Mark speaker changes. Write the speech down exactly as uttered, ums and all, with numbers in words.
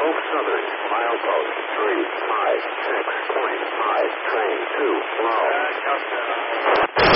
Speaker 1: Oak Southern, milepost three five six point five, train two, slow.